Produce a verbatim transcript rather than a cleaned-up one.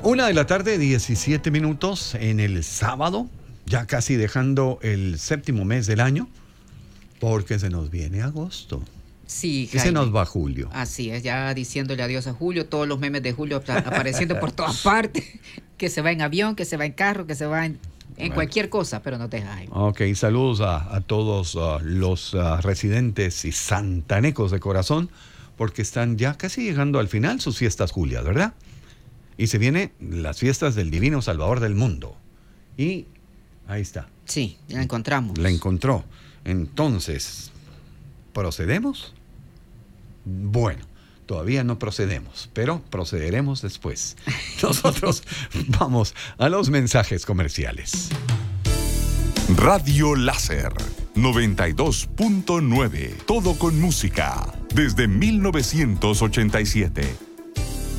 Una de la tarde, diecisiete minutos en el sábado, ya casi dejando el séptimo mes del año, porque se nos viene agosto. Sí, Jaime. Y se nos va julio. Así es, ya diciéndole adiós a julio, todos los memes de julio apareciendo por todas partes, que se va en avión, que se va en carro, que se va en, en bueno. cualquier cosa, pero no te deja. Ok, saludos a, a todos uh, los uh, residentes y santanecos de corazón, porque están ya casi llegando al final sus fiestas julias, ¿verdad? Y se vienen las fiestas del Divino Salvador del mundo. Y ahí está. Sí, la encontramos. La encontró. Entonces, ¿procedemos? Bueno, todavía no procedemos, pero procederemos después. Nosotros vamos a los mensajes comerciales. Radio Láser noventa y dos punto nueve. Todo con música. Desde mil novecientos ochenta y siete.